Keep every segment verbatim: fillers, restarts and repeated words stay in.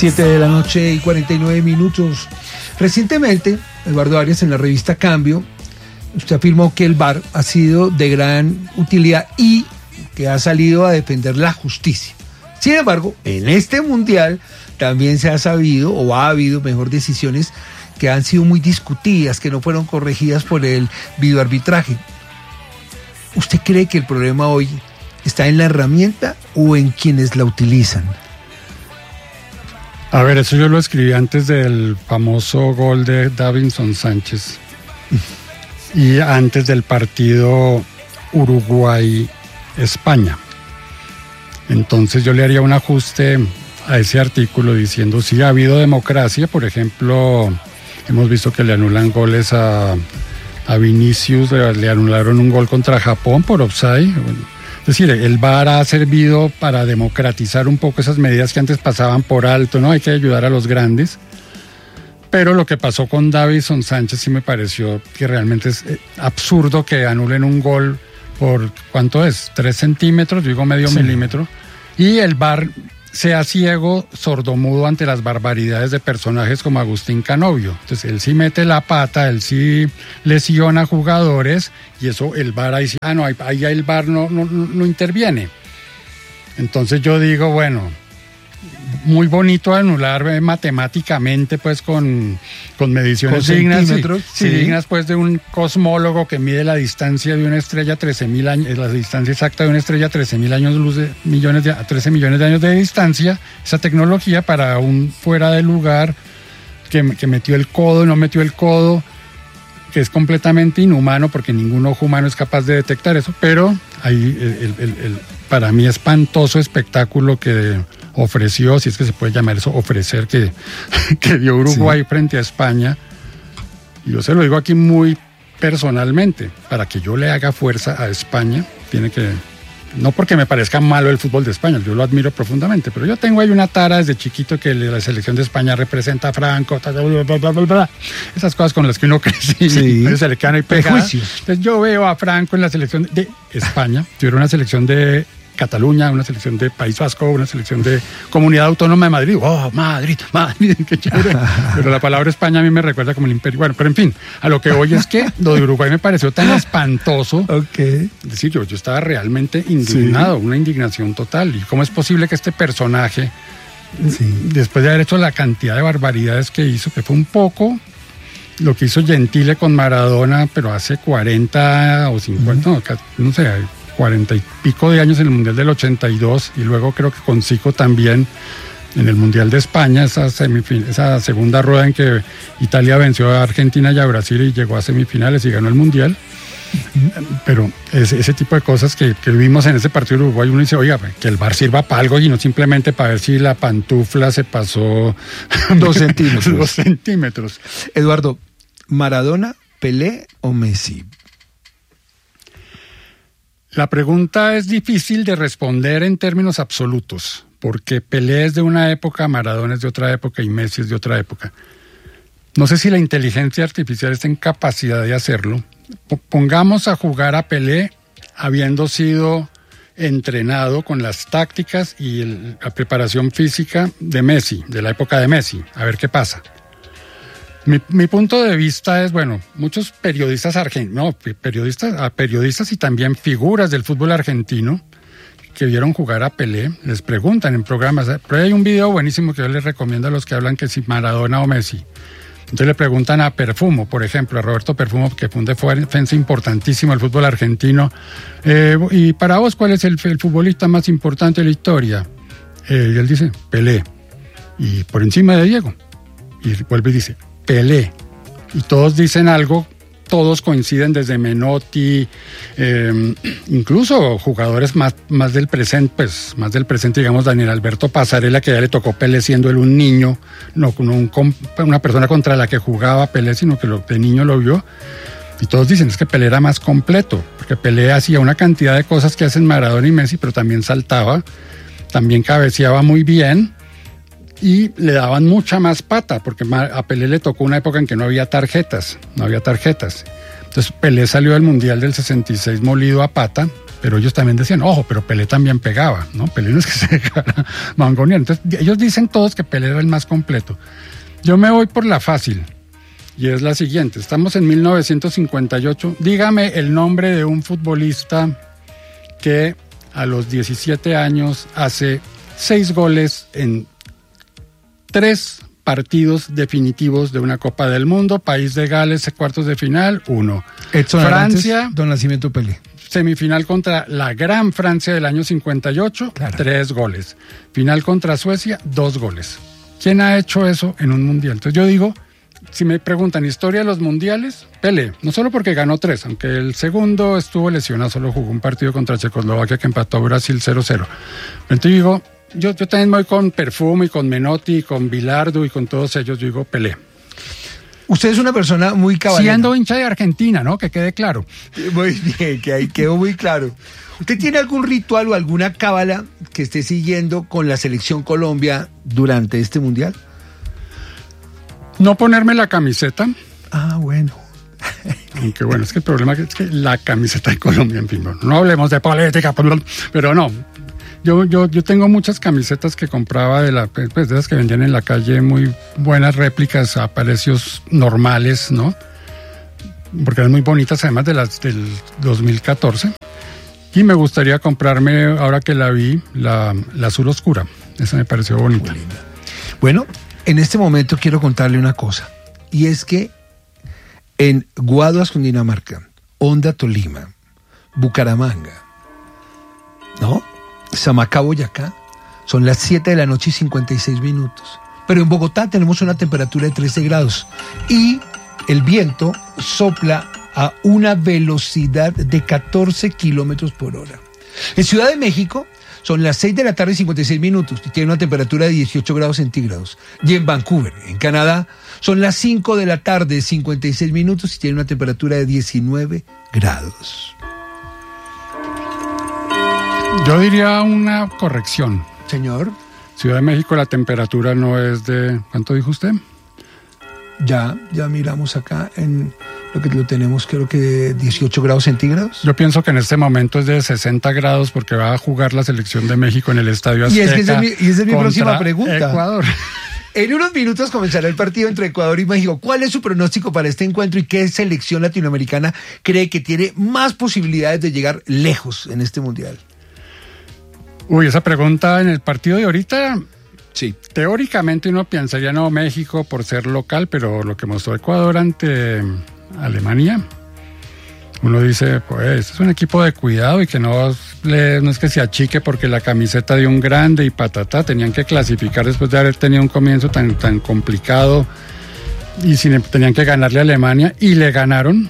siete de la noche y cuarenta y nueve minutos. Recientemente, Eduardo Arias, en la revista Cambio, usted afirmó que el V A R ha sido de gran utilidad y que ha salido a defender la justicia. Sin embargo, en este mundial también se ha sabido, o ha habido, mejor, decisiones que han sido muy discutidas, que no fueron corregidas por el videoarbitraje. ¿Usted cree que el problema hoy está en la herramienta o en quienes la utilizan? A ver, eso yo lo escribí antes del famoso gol de Davinson Sánchez y antes del partido Uruguay-España. Entonces yo le haría un ajuste a ese artículo diciendo si ha habido democracia. Por ejemplo, hemos visto que le anulan goles a, a Vinicius, le, le anularon un gol contra Japón por offside. Es decir, el V A R ha servido para democratizar un poco esas medidas que antes pasaban por alto, ¿no? Hay que ayudar a los grandes. Pero lo que pasó con Davinson Sánchez sí me pareció que realmente es absurdo que anulen un gol por, ¿cuánto es? ¿Tres centímetros? Yo digo medio sí. milímetro. Y el V A R sea ciego, sordomudo ante las barbaridades de personajes como Agustín Canovio. Entonces él sí mete la pata, él sí lesiona a jugadores y eso el V A R ahí sí, ah no, ahí, ahí el V A R no, no, no interviene. Entonces yo digo, bueno, muy bonito anular eh, matemáticamente pues con, con mediciones con dignas, sí, sí. dignas pues de un cosmólogo que mide la distancia de una estrella a trece mil años, la distancia exacta de una estrella a trece mil años luz de, millones de, a trece millones de años de distancia, esa tecnología para un fuera de lugar que, que metió el codo, no metió el codo, que es completamente inhumano porque ningún ojo humano es capaz de detectar eso, pero ahí el, el, el, para mí espantoso espectáculo que ofreció, si es que se puede llamar eso, ofrecer, que, que dio Uruguay sí. frente a España. Y yo se lo digo aquí muy personalmente, para que yo le haga fuerza a España, tiene que, no porque me parezca malo el fútbol de España, yo lo admiro profundamente, pero yo tengo ahí una tara desde chiquito que la selección de España representa a Franco, bla, bla, bla, bla, bla, esas cosas con las que uno crecí, sí. se le quedan ahí pegadas. Entonces yo veo a Franco en la selección de España, tuviera una selección de Cataluña, una selección de País Vasco, una selección de Comunidad Autónoma de Madrid. ¡Oh, Madrid, Madrid! ¡Qué chévere! Pero la palabra España a mí me recuerda como el imperio. Bueno, pero en fin, a lo que voy es que lo de Uruguay me pareció tan espantoso. Okay. Es decir, yo, yo estaba realmente indignado, sí. una indignación total. ¿Y cómo es posible que este personaje, sí. después de haber hecho la cantidad de barbaridades que hizo, que fue un poco lo que hizo Gentile con Maradona, pero hace cuarenta o cincuenta, uh-huh. no, no sé, cuarenta y pico de años en el Mundial del ochenta y dos y luego creo que con Zico también en el Mundial de España, esa, semifin- esa segunda rueda en que Italia venció a Argentina y a Brasil y llegó a semifinales y ganó el Mundial. Pero ese, ese tipo de cosas que, que vimos en ese partido de Uruguay, uno dice, oiga, que el V A R sirva para algo y no simplemente para ver si la pantufla se pasó dos centímetros. dos centímetros. Eduardo, ¿Maradona, Pelé o Messi? La pregunta es difícil de responder en términos absolutos, porque Pelé es de una época, Maradona es de otra época y Messi es de otra época. No sé si la inteligencia artificial está en capacidad de hacerlo. Pongamos a jugar a Pelé habiendo sido entrenado con las tácticas y el, la preparación física de Messi, de la época de Messi, a ver qué pasa. Mi, mi punto de vista es, bueno, muchos periodistas argentinos, no, periodistas, periodistas y también figuras del fútbol argentino que vieron jugar a Pelé, les preguntan en programas, pero hay un video buenísimo que yo les recomiendo a los que hablan que si Maradona o Messi. Entonces le preguntan a Perfumo, por ejemplo, a Roberto Perfumo, que fue un defensa importantísimo del fútbol argentino, eh, y para vos, ¿cuál es el, el futbolista más importante de la historia? Eh, y él dice, Pelé, y por encima de Diego, y vuelve y dice, Pelé, y todos dicen algo, todos coinciden desde Menotti, eh, incluso jugadores más, más del presente, pues más del presente, digamos Daniel Alberto Pasarela, que ya le tocó Pelé siendo él un niño, no, no un, una persona contra la que jugaba Pelé, sino que lo, de niño lo vio, y todos dicen es que Pelé era más completo, porque Pelé hacía una cantidad de cosas que hacen Maradona y Messi, pero también saltaba, también cabeceaba muy bien, y le daban mucha más pata, porque a Pelé le tocó una época en que no había tarjetas, no había tarjetas. Entonces Pelé salió del Mundial del sesenta y seis molido a pata, pero ellos también decían, ojo, pero Pelé también pegaba, ¿no? Pelé no es que se dejara mangonear. Entonces, ellos dicen todos que Pelé era el más completo. Yo me voy por la fácil, y es la siguiente. Estamos en mil novecientos cincuenta y ocho. Dígame el nombre de un futbolista que a los diecisiete años hace seis goles en tres partidos definitivos de una Copa del Mundo. País de Gales, cuartos de final, uno. Edson Francia, Arantes, Don Nacimiento Pelé. Semifinal contra la gran Francia del año cincuenta y ocho, claro. Tres goles. Final contra Suecia, dos goles. ¿Quién ha hecho eso en un mundial? Entonces yo digo, si me preguntan historia de los mundiales, Pelé, no solo porque ganó tres, aunque el segundo estuvo lesionado, solo jugó un partido contra Checoslovaquia que empató a Brasil cero cero. Entonces yo digo, yo, yo también voy con Perfume y con Menotti y con Bilardo y con todos ellos, yo digo Pelé. Usted es una persona muy caballera. Siendo hincha de Argentina, ¿no? Que quede claro. Muy bien, que ahí quedó muy claro. ¿Usted tiene algún ritual o alguna cábala que esté siguiendo con la selección Colombia durante este mundial? No ponerme la camiseta. Ah, bueno. Aunque bueno, es que el problema es que la camiseta de Colombia, en fin, no, no hablemos de política, pero no. Yo, yo, yo tengo muchas camisetas que compraba de la, pues de esas que vendían en la calle, muy buenas réplicas a precios normales, ¿no? Porque eran muy bonitas, además de las del dos mil catorce. Y me gustaría comprarme, ahora que la vi, la, la azul oscura. Esa me pareció bonita. Bueno, en este momento quiero contarle una cosa. Y es que en Guaduas, Cundinamarca, Honda, Tolima, Bucaramanga, ¿no? Samacá, Boyacá, son las siete de la noche y cincuenta y seis minutos. Pero en Bogotá tenemos una temperatura de trece grados y el viento sopla a una velocidad de catorce kilómetros por hora. En Ciudad de México son las seis de la tarde y cincuenta y seis minutos y tiene una temperatura de dieciocho grados centígrados. Y en Vancouver, en Canadá, son las cinco de la tarde, cincuenta y seis minutos y tiene una temperatura de diecinueve grados. Yo diría una corrección. Señor. Ciudad de México, la temperatura no es de... ¿Cuánto dijo usted? Ya, ya miramos acá en lo que lo tenemos, creo que de dieciocho grados centígrados. Yo pienso que en este momento es de sesenta grados porque va a jugar la selección de México en el Estadio Azteca. Y, es que esa, es mi, y esa es mi próxima pregunta. Ecuador. En unos minutos comenzará el partido entre Ecuador y México. ¿Cuál es su pronóstico para este encuentro y qué selección latinoamericana cree que tiene más posibilidades de llegar lejos en este mundial? Uy, esa pregunta en el partido de ahorita, sí. Teóricamente uno pensaría, no, México por ser local, pero lo que mostró Ecuador ante Alemania, uno dice, pues, es un equipo de cuidado y que no, le, no es que se achique porque la camiseta de un grande y patatá, tenían que clasificar después de haber tenido un comienzo tan, tan complicado y sin, tenían que ganarle a Alemania y le ganaron.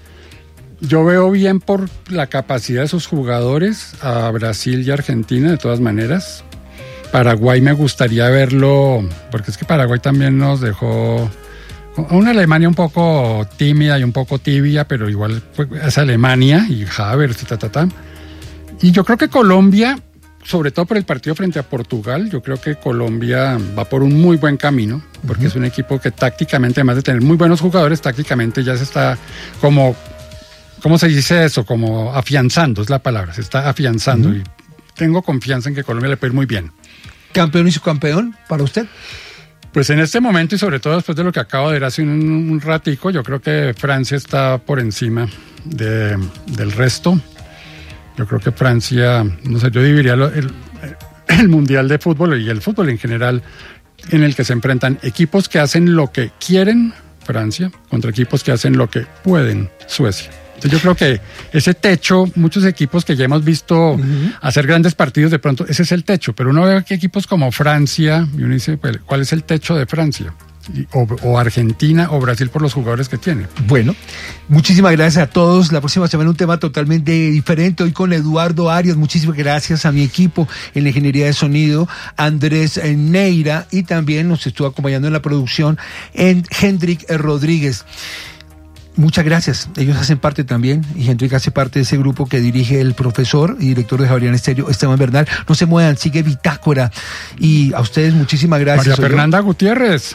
Yo veo bien por la capacidad de sus jugadores a Brasil y Argentina, de todas maneras. Paraguay me gustaría verlo, porque es que Paraguay también nos dejó una Alemania un poco tímida y un poco tibia, pero igual es Alemania y Havertz y ta, ta, ta. Y yo creo que Colombia, sobre todo por el partido frente a Portugal, yo creo que Colombia va por un muy buen camino, porque uh-huh. es un equipo que tácticamente, además de tener muy buenos jugadores, tácticamente ya se está como... ¿Cómo se dice eso? Como afianzando, es la palabra, se está afianzando uh-huh. y tengo confianza en que Colombia le puede ir muy bien. ¿Campeón y subcampeón para usted? Pues en este momento y sobre todo después de lo que acabo de ver hace un, un ratico, yo creo que Francia está por encima de, del resto. Yo creo que Francia, no sé, yo dividiría lo, el, el Mundial de Fútbol y el fútbol en general en el que se enfrentan equipos que hacen lo que quieren, Francia, contra equipos que hacen lo que pueden, Suecia. Yo creo que ese techo, muchos equipos que ya hemos visto uh-huh. hacer grandes partidos, de pronto ese es el techo, pero uno ve que equipos como Francia, y uno dice, pues, ¿cuál es el techo de Francia? O, o Argentina o Brasil por los jugadores que tiene. Bueno, muchísimas gracias a todos. La próxima semana un tema totalmente diferente. Hoy con Eduardo Arias. Muchísimas gracias a mi equipo en la ingeniería de sonido, Andrés Neira, y también nos estuvo acompañando en la producción en Hendrik Rodríguez. Muchas gracias. Ellos hacen parte también, y Hendrik hace parte de ese grupo que dirige el profesor y director de Javeriana Estéreo, Esteban Bernal. No se muevan, sigue Bitácora. Y a ustedes muchísimas gracias. María Fernanda Gutiérrez.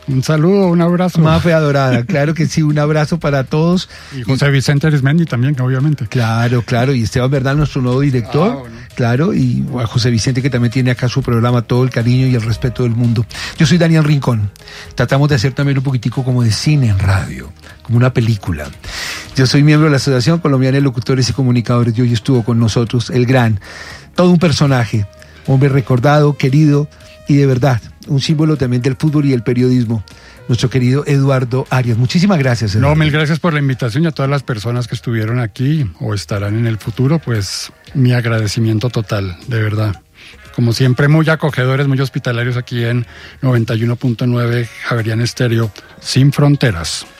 Un saludo, un abrazo. Mafe adorada, claro que sí, un abrazo para todos. Y José Vicente Arismendi también, obviamente. Claro, claro, y Esteban Bernal, nuestro nuevo director, ah, bueno. Claro, y a José Vicente, que también tiene acá su programa, todo el cariño y el respeto del mundo. Yo soy Daniel Rincón. Tratamos de hacer también un poquitico como de cine en radio, como una película. Yo soy miembro de la Asociación Colombiana de Locutores y Comunicadores y hoy estuvo con nosotros el gran, todo un personaje, hombre recordado, querido y de verdad, un símbolo también del fútbol y el periodismo, nuestro querido Eduardo Arias. Muchísimas gracias, Eduardo. No, mil gracias por la invitación y a todas las personas que estuvieron aquí o estarán en el futuro, pues mi agradecimiento total, de verdad. Como siempre, muy acogedores, muy hospitalarios aquí en noventa y uno punto nueve Javeriana Estéreo, sin fronteras.